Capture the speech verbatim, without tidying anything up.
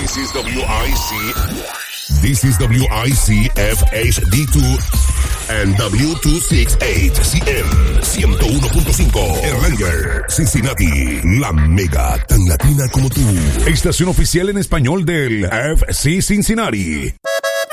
This is W I C. This is W I C F H D two and W two sixty-eight C M ciento uno punto cinco Erlanger, Cincinnati, la mega tan latina como tú. Estación oficial en español del F C Cincinnati.